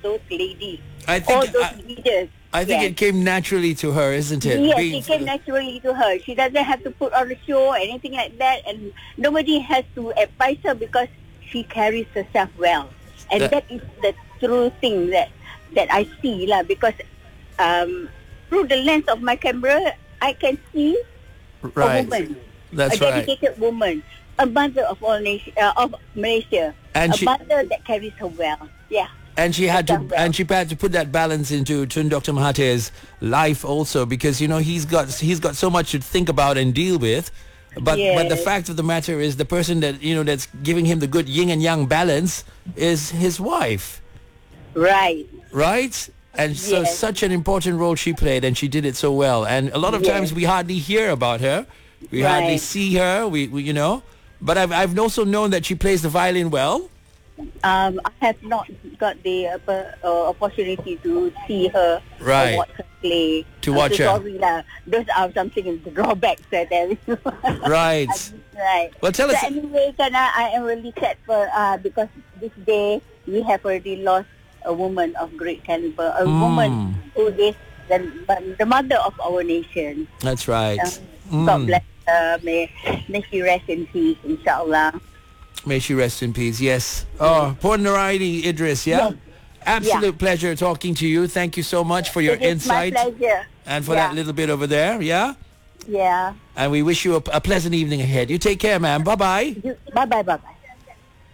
those ladies, I all think those leaders. I think Yes. it came naturally to her, isn't it? Yes, Being- it came naturally to her. She doesn't have to put on a show or anything like that, and nobody has to advise her because she carries herself well. And That- that is the true thing that I see lah. Because through the lens of my camera, I can see right. a woman, That's a right. dedicated woman, a mother of all of Malaysia, And a mother that carries her well. Yeah. And she had Done to, well. and she had to put that balance into Tun Dr. Mahathir's life also, because he's got so much to think about and deal with. But the Yes. fact of the matter is, the person that that's giving him the good yin and yang balance is his wife, Right. right? And so Yes. such an important role she played, and she did it so well. And a lot of Yes. times we hardly hear about her, we hardly Right. see her. We but I've also known that she plays the violin well. I have not got the opportunity to see her Right. or watch her play. To watch her. Sorry lah. Those are something in the drawbacks that there is. Right. Right. Well, tell us. So anyway, I am really sad for because this day we have already lost a woman of great caliber, a woman who is the mother of our nation. That's right. God bless her. May she rest in peace, inshallah. May she rest in peace. Yes. Oh, Puan Nuraini Idris. Yeah. Yes. Absolute pleasure talking to you. Thank you so much for your It is insight my pleasure. and for that little bit over there. Yeah. Yeah. And we wish you a pleasant evening ahead. You take care, ma'am. Bye bye. Bye bye.